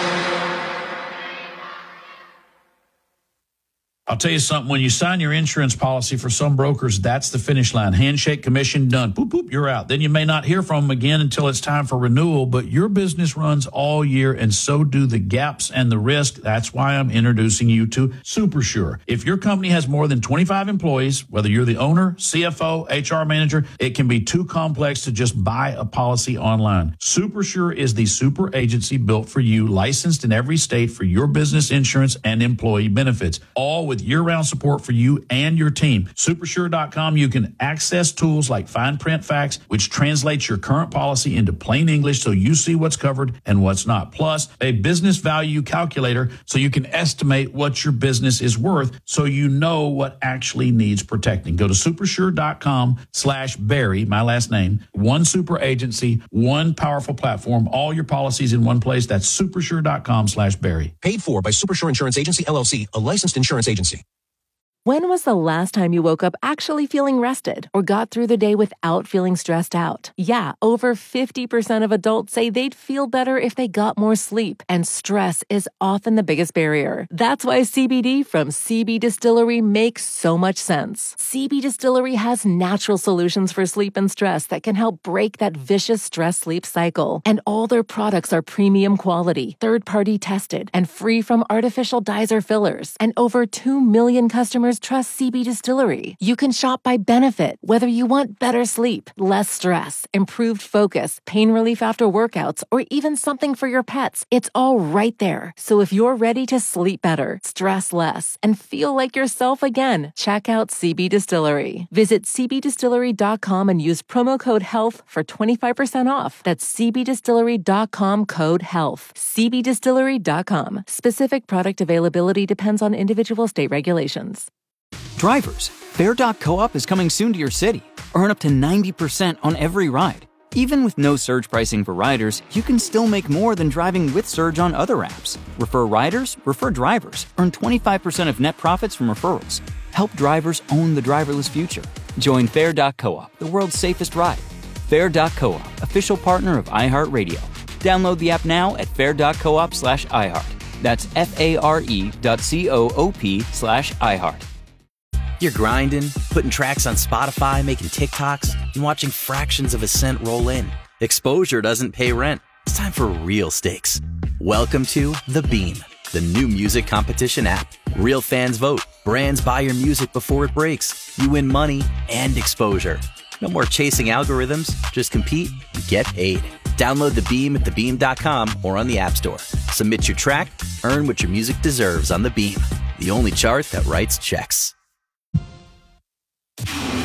Speaker 2: I'll tell you something. When you sign your insurance policy, for some brokers, that's the finish line. Handshake, commission, done. Boop, boop, you're out. Then you may not hear from them again until it's time for renewal, but your business runs all year, and so do the gaps and the risk. That's why I'm introducing you to SuperSure. If your company has more than twenty-five employees, whether you're the owner, C F O, H R manager, it can be too complex to just buy a policy online. SuperSure is the super agency built for you, licensed in every state for your business insurance and employee benefits, all with year-round support for you and your team. Supersure dot com, you can access tools like fine print facts, which translates your current policy into plain English so you see what's covered and what's not. Plus, a business value calculator so you can estimate what your business is worth so you know what actually needs protecting. Go to supersure dot com slash Barry, my last name, one super agency, one powerful platform, all your policies in one place. That's supersure dot com slash Barry.
Speaker 4: Paid for by Supersure Insurance Agency, L L C, a licensed insurance agency.
Speaker 7: When was the last time you woke up actually feeling rested or got through the day without feeling stressed out? Yeah, over fifty percent of adults say they'd feel better if they got more sleep, and stress is often the biggest barrier. That's why C B D from C B Distillery makes so much sense. C B Distillery has natural solutions for sleep and stress that can help break that vicious stress-sleep cycle. And all their products are premium quality, third-party tested, and free from artificial dyes or fillers. And over two million customers trust C B Distillery. You can shop by benefit, whether you want better sleep, less stress, improved focus, pain relief after workouts, or even something for your pets. It's all right there. So if you're ready to sleep better, stress less, and feel like yourself again, check out C B Distillery. Visit C B distillery dot com and use promo code HEALTH for twenty-five percent off. That's C B distillery dot com code HEALTH. C B distillery dot com. Specific product availability depends on individual state regulations.
Speaker 8: Drivers, Fair dot co-op is coming soon to your city. Earn up to ninety percent on every ride. Even with no surge pricing for riders, you can still make more than driving with Surge on other apps. Refer riders, refer drivers. Earn twenty-five percent of net profits from referrals. Help drivers own the driverless future. Join Fair dot co-op, the world's safest ride. Fair dot co-op, official partner of iHeartRadio. Download the app now at fair dot coop slash iHeart. That's F-A-R-E dot C-O-O-P slash iHeart.
Speaker 5: You're grinding, putting tracks on Spotify, making TikToks, and watching fractions of a cent roll in. Exposure doesn't pay rent. It's time for real stakes. Welcome to The Beam, the new music competition app. Real fans vote. Brands buy your music before it breaks. You win money and exposure. No more chasing algorithms. Just compete and get paid. Download The Beam at the beam dot com or on the App Store. Submit your track, earn what your music deserves on The Beam, the only chart that writes checks.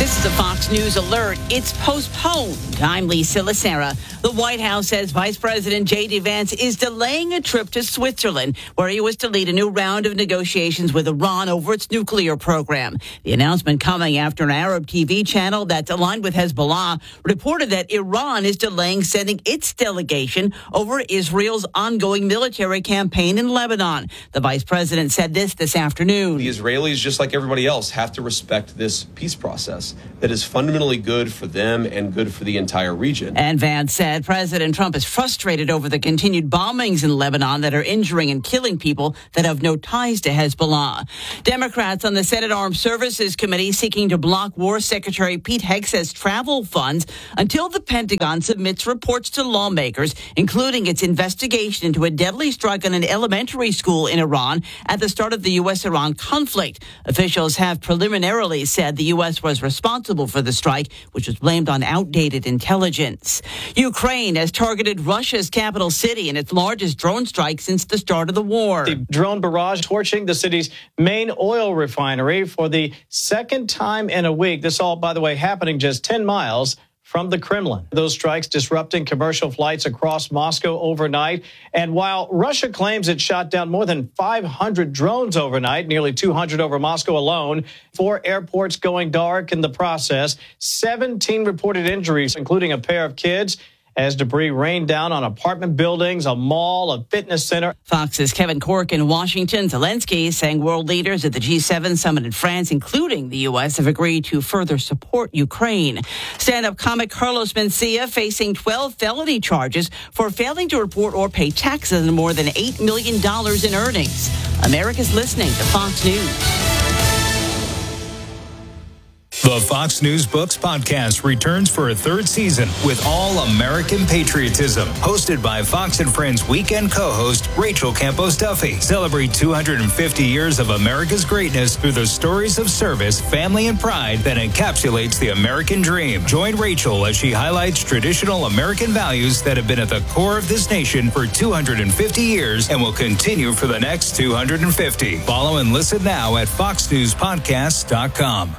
Speaker 6: This is a Fox News alert. It's postponed. I'm Lisa Lacera. The White House says Vice President J D. Vance is delaying a trip to Switzerland, where he was to lead a new round of negotiations with Iran over its nuclear program. The announcement coming after an Arab T V channel that's aligned with Hezbollah reported that Iran is delaying sending its delegation over Israel's ongoing military campaign in Lebanon. The vice president said this this afternoon.
Speaker 22: The Israelis, just like everybody else, have to respect this peace process that is fundamentally good for them and good for the entire region.
Speaker 6: And Vance said President Trump is frustrated over the continued bombings in Lebanon that are injuring and killing people that have no ties to Hezbollah. Democrats on the Senate Armed Services Committee seeking to block War Secretary Pete Hegseth's travel funds until the Pentagon submits reports to lawmakers, including its investigation into a deadly strike on an elementary school in Iran at the start of the U S Iran conflict. Officials have preliminarily said the U S was responsible for the strike, which was blamed on outdated intelligence. Ukraine has targeted Russia's capital city in its largest drone strike since the start of the war.
Speaker 23: The drone barrage torching the city's main oil refinery for the second time in a week. This all, by the way, happening just ten miles from the Kremlin. Those strikes disrupting commercial flights across Moscow overnight. And while Russia claims it shot down more than five hundred drones overnight, nearly two hundred over Moscow alone, four airports going dark in the process, seventeen reported injuries, including a pair of kids, as debris rained down on apartment buildings, a mall, a fitness center.
Speaker 6: Fox's Kevin Corke in Washington. Zelensky saying world leaders at the G seven summit in France, including the U S, have agreed to further support Ukraine. Stand-up comic Carlos Mencia facing twelve felony charges for failing to report or pay taxes on more than eight million dollars in earnings. America's listening to Fox News.
Speaker 24: The Fox News Books podcast returns for a third season with all American patriotism. Hosted by Fox and Friends weekend co-host Rachel Campos Duffy. Celebrate two hundred fifty years of America's greatness through the stories of service, family, and pride that encapsulates the American dream. Join Rachel as she highlights traditional American values that have been at the core of this nation for two hundred fifty years and will continue for the next two hundred fifty. Follow and listen now at fox news podcast dot com.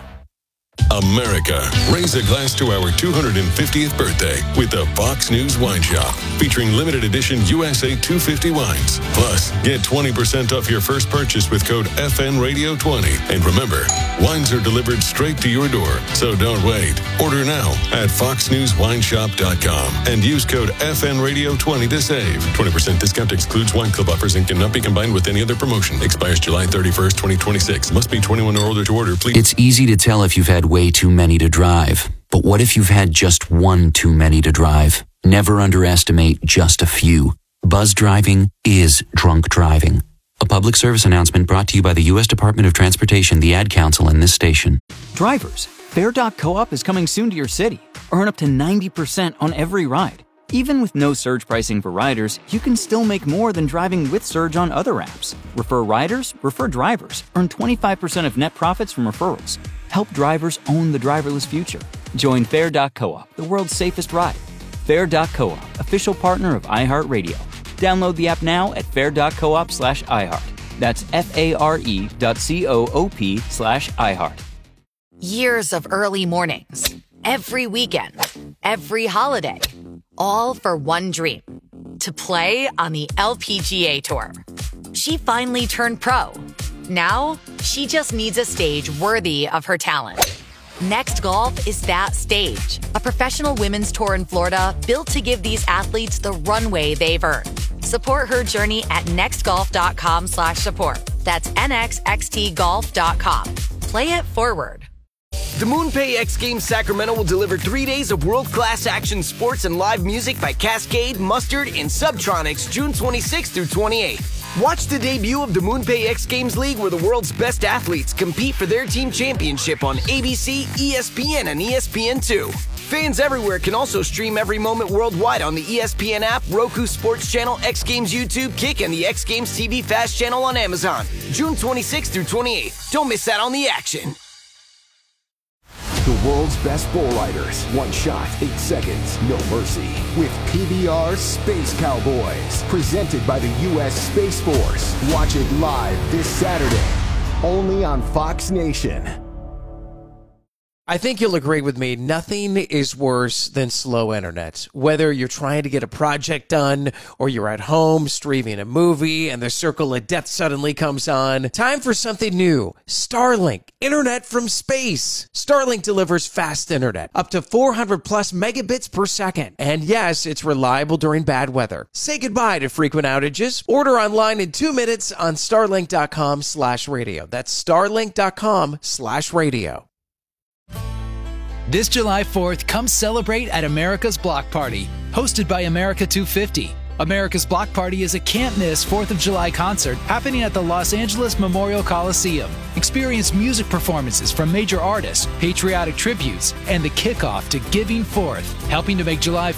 Speaker 25: America, raise a glass to our two hundred fiftieth birthday with the Fox News Wine Shop, featuring limited edition U S A two fifty wines. Plus, get twenty percent off your first purchase with code F N Radio twenty. And remember, wines are delivered straight to your door, so don't wait. Order now at fox news wine shop dot com and use code F N Radio twenty to save. twenty percent discount excludes wine club offers and cannot be combined with any other promotion. Expires July thirty-first, twenty twenty-six. Must be twenty-one or older to order, please.
Speaker 26: It's easy to tell if you've had way too many to drive. But what if you've had just one too many to drive? Never underestimate just a few. Buzz driving is drunk driving. A public service announcement brought to you by the U S Department of Transportation, the Ad Council, and this station.
Speaker 8: Drivers, Fair dot co-op is coming soon to your city. Earn up to ninety percent on every ride. Even with no surge pricing for riders, you can still make more than driving with surge on other apps. Refer riders, refer drivers. Earn twenty-five percent of net profits from referrals. Help drivers own the driverless future. Join Fair dot co-op, the world's safest ride. Fair dot co-op, official partner of iHeartRadio. Download the app now at fair dot coop slash iHeart. That's F-A-R-E dot C-O-O-P slash iHeart.
Speaker 11: Years of early mornings, every weekend, every holiday, all for one dream, to play on the L P G A Tour. She finally turned pro. Now, she just needs a stage worthy of her talent. Next Golf is that stage, a professional women's tour in Florida built to give these athletes the runway they've earned. Support her journey at next golf dot com slash support. That's N X X T golf dot com. Play it forward.
Speaker 14: The MoonPay X Games Sacramento will deliver three days of world-class action sports and live music by Cascade, Mustard, and Subtronics June twenty-sixth through twenty-eighth. Watch the debut of the MoonPay X Games League, where the world's best athletes compete for their team championship on A B C, E S P N, and E S P N two. Fans everywhere can also stream every moment worldwide on the E S P N app, Roku Sports Channel, X Games YouTube, Kick, and the X Games T V Fast Channel on Amazon. June twenty-sixth through twenty-eighth. Don't miss out on the action.
Speaker 13: The world's best bull riders. One shot, eight seconds, no mercy. With P B R Space Cowboys. Presented by the U S Space Force. Watch it live this Saturday. Only on Fox Nation.
Speaker 9: I think you'll agree with me. Nothing is worse than slow internet. Whether you're trying to get a project done or you're at home streaming a movie and the circle of death suddenly comes on, time for something new. Starlink, internet from space. Starlink delivers fast internet, up to four hundred plus megabits per second. And yes, it's reliable during bad weather. Say goodbye to frequent outages. Order online in two minutes on starlink.com slash radio. That's starlink.com slash radio.
Speaker 10: This July fourth, come celebrate at America's Block Party, hosted by America two fifty. America's Block Party is a can't-miss fourth of July concert happening at the Los Angeles Memorial Coliseum. Experience music performances from major artists, patriotic tributes, and the kickoff to Giving Forth, helping to make July